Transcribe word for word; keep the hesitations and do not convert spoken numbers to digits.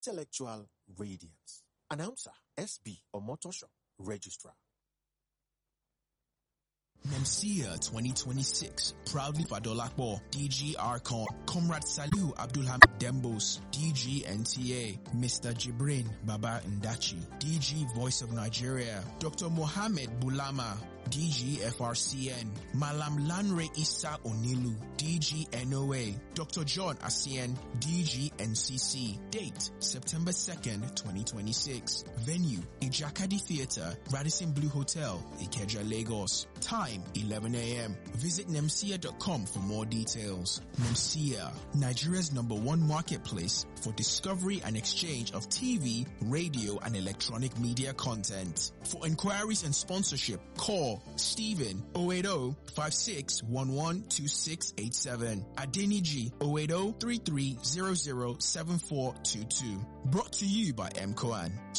intellectual radiance. Announcer, S B Omotosho, Registrar. NEMSIA twenty twenty-six, proudly Fadolakbo, D G Archon, Comrade Saliu Abdulhamid Dembos, D G N T A, Mister Jibrin Baba Ndachi, D G Voice of Nigeria, Doctor Mohammed Bulama, D G F R C N, Malam Lanre Issa Onilu, D G N O A, Doctor John Asien, D G N C C. Date, September second, twenty twenty-six. Venue, Ijakadi Theatre, Radisson Blue Hotel, Ikeja, Lagos. Time, eleven a.m. Visit nemsia dot com for more details. NEMSIA, Nigeria's number one marketplace for discovery and exchange of T V, radio, and electronic media content. For inquiries and sponsorship, call Stephen oh eight oh, five six one one, two six eight seven. Adeniji oh eight oh, three three zero zero seven four two two. Brought to you by M C O A N.